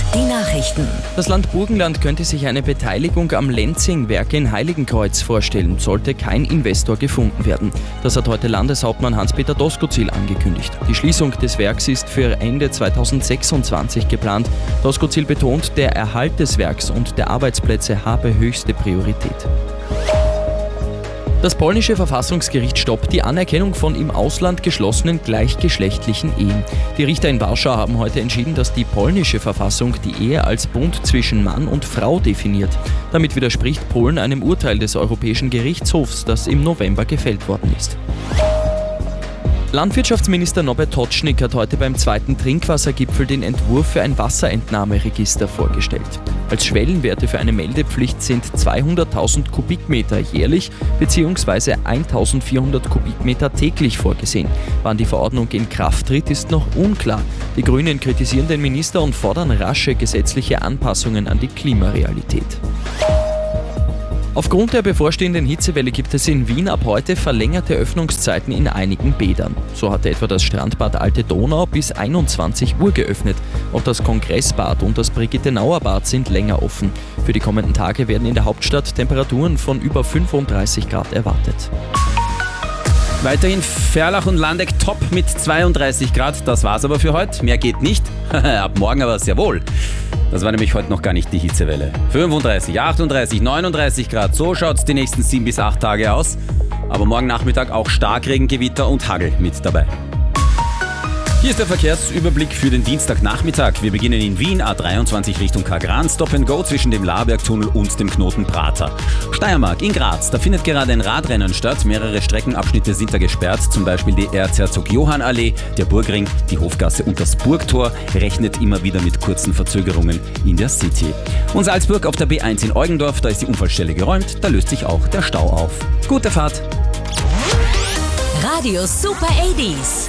Die Nachrichten. Das Land Burgenland könnte sich eine Beteiligung am Lenzing-Werk in Heiligenkreuz vorstellen, sollte kein Investor gefunden werden. Das hat heute Landeshauptmann Hans-Peter Doskozil angekündigt. Die Schließung des Werks ist für Ende 2026 geplant. Doskozil betont, der Erhalt des Werks und der Arbeitsplätze habe höchste Priorität. Das polnische Verfassungsgericht stoppt die Anerkennung von im Ausland geschlossenen gleichgeschlechtlichen Ehen. Die Richter in Warschau haben heute entschieden, dass die polnische Verfassung die Ehe als Bund zwischen Mann und Frau definiert. Damit widerspricht Polen einem Urteil des Europäischen Gerichtshofs, das im November gefällt worden ist. Landwirtschaftsminister Norbert Totschnig hat heute beim 2. Trinkwassergipfel den Entwurf für ein Wasserentnahmeregister vorgestellt. Als Schwellenwerte für eine Meldepflicht sind 200.000 Kubikmeter jährlich bzw. 1.400 Kubikmeter täglich vorgesehen. Wann die Verordnung in Kraft tritt, ist noch unklar. Die Grünen kritisieren den Minister und fordern rasche gesetzliche Anpassungen an die Klimarealität. Aufgrund der bevorstehenden Hitzewelle gibt es in Wien ab heute verlängerte Öffnungszeiten in einigen Bädern. So hatte etwa das Strandbad Alte Donau bis 21 Uhr geöffnet. Auch das Kongressbad und das Brigitte-Nauer-Bad sind länger offen. Für die kommenden Tage werden in der Hauptstadt Temperaturen von über 35 Grad erwartet. Weiterhin Ferlach und Landeck top mit 32 Grad. Das war's aber für heute. Mehr geht nicht. Ab morgen aber sehr wohl. Das war nämlich heute noch gar nicht die Hitzewelle. 35, 38, 39 Grad. So schaut's die nächsten 7 bis 8 Tage aus. Aber morgen Nachmittag auch Starkregen, Gewitter und Hagel mit dabei. Hier ist der Verkehrsüberblick für den Dienstagnachmittag. Wir beginnen in Wien, A23 Richtung Kagran, Stop and Go zwischen dem Laarbergtunnel und dem Knoten Prater. Steiermark, in Graz, da findet gerade ein Radrennen statt. Mehrere Streckenabschnitte sind da gesperrt, zum Beispiel die Erzherzog-Johann-Allee, der Burgring, die Hofgasse und das Burgtor. Rechnet immer wieder mit kurzen Verzögerungen in der City. Und Salzburg auf der B1 in Eugendorf, da ist die Unfallstelle geräumt, da löst sich auch der Stau auf. Gute Fahrt! Radio Super 80s.